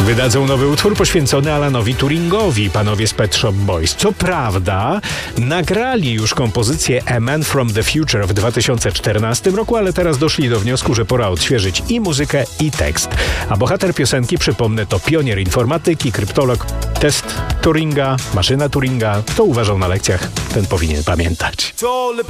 Wydadzą nowy utwór poświęcony Alanowi Turingowi, panowie z Pet Shop Boys. Co prawda, nagrali już kompozycję A Man From The Future w 2014 roku, ale teraz doszli do wniosku, że pora odświeżyć i muzykę, i tekst. A bohater piosenki, przypomnę, to pionier informatyki, kryptolog. Test Turinga, maszyna Turinga, to uważał na lekcjach, ten powinien pamiętać. To all the